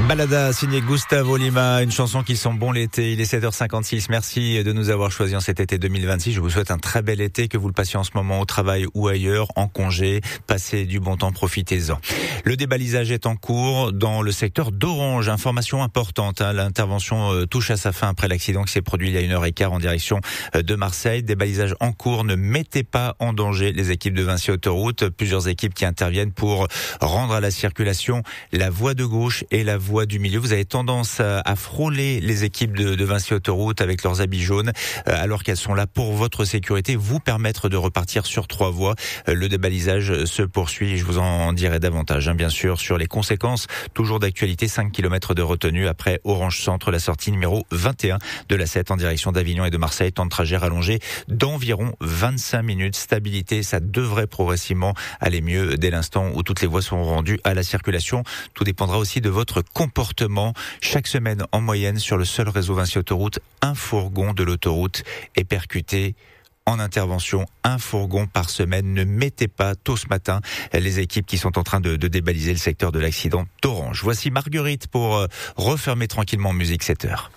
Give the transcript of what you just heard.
Balada signé Gustavo Lima, une chanson qui sent bon l'été. Il est 7h56. Merci de nous avoir choisis en cet été 2026. Je vous souhaite un très bel été, que vous le passiez en ce moment au travail ou ailleurs, en congé. Passez du bon temps, profitez-en. Le débalisage est en cours dans le secteur d'Orange. Information importante, l'intervention touche à sa fin après l'accident qui s'est produit il y a 1h15 en direction de Marseille. Débalisage en cours. Ne mettez pas en danger les équipes de Vinci Autoroute. Plusieurs équipes qui interviennent pour rendre à la circulation la voie de gauche et la voie du milieu. Vous avez tendance à frôler les équipes de Vinci Autoroute avec leurs habits jaunes, alors qu'elles sont là pour votre sécurité, vous permettre de repartir sur 3 voies. Le débalisage se poursuit. Je vous en dirai davantage, bien sûr, sur les conséquences. Toujours d'actualité, 5 km de retenue après Orange Centre, la sortie numéro 21 de la 7 en direction d'Avignon et de Marseille. Temps de trajet rallongé d'environ 25 minutes. Stabilité, ça devrait progressivement aller mieux dès l'instant où toutes les voies seront rendues à la circulation. Tout dépendra aussi de votre comportement. Chaque semaine, en moyenne, sur le seul réseau Vinci Autoroute, un fourgon de l'autoroute est percuté en intervention. Un fourgon par semaine. Ne mettez pas tôt ce matin les équipes qui sont en train de débaliser le secteur de l'accident d'Orange. Voici Marguerite pour refermer tranquillement musique 7h.